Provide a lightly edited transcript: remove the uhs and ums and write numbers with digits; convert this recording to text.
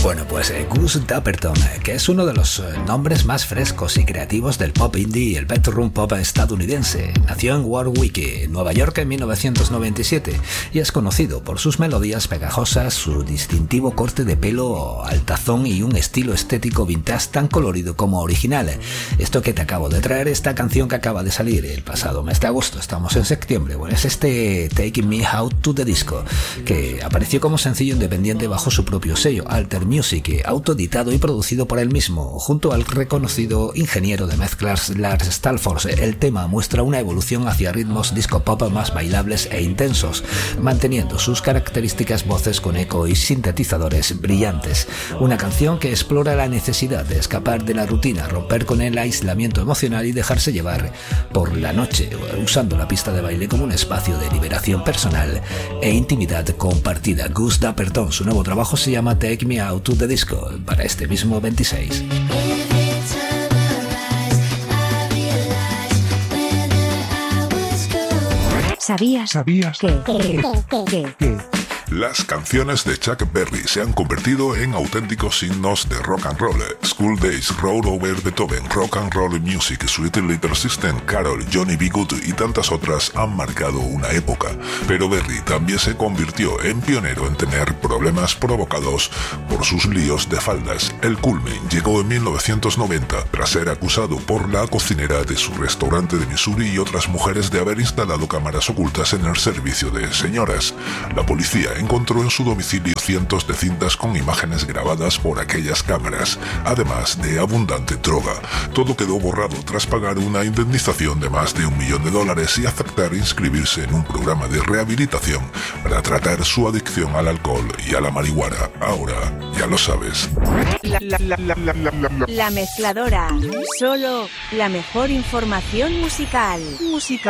Bueno, pues Gus Dapperton, que es uno de los nombres más frescos y creativos del pop indie y el bedroom pop estadounidense. Nació en Warwick, Nueva York en 1997 y es conocido por sus melodías pegajosas, su distintivo corte de pelo altazón y un estilo estético vintage tan colorido como original. Esto que te acabo de traer, esta canción que acaba de salir el pasado mes de agosto, estamos en septiembre, bueno, es este Taking Me Out to the Disco, que apareció como sencillo independiente bajo su propio sello, Alter Music, autoeditado y producido por él mismo, junto al reconocido ingeniero de mezclas Lars Stalfors. El tema muestra una evolución hacia ritmos disco pop más bailables e intensos, manteniendo sus características voces con eco y sintetizadores brillantes. Una canción que explora la necesidad de escapar de la rutina, romper con el aislamiento emocional y dejarse llevar por la noche, usando la pista de baile como un espacio de liberación personal e intimidad compartida. Gus Dapperton, su nuevo trabajo se llama Take Me Out to the Disco, para este mismo 26. ¿Sabías que las canciones de Chuck Berry se han convertido en auténticos himnos de rock and roll? School Days, Roll Over Beethoven, Rock and Roll Music, Sweet Little System, Carol, Johnny B. Good y tantas otras han marcado una época. Pero Berry también se convirtió en pionero en tener problemas provocados por sus líos de faldas. El culmen llegó en 1990 tras ser acusado por la cocinera de su restaurante de Missouri y otras mujeres de haber instalado cámaras ocultas en el servicio de señoras. La policía encontró en su domicilio cientos de cintas con imágenes grabadas por aquellas cámaras, además de abundante droga. Todo quedó borrado tras pagar una indemnización de más de $1 millón y aceptar inscribirse en un programa de rehabilitación para tratar su adicción al alcohol y a la marihuana. Ahora ya lo sabes. La mezcladora, solo la mejor información musical.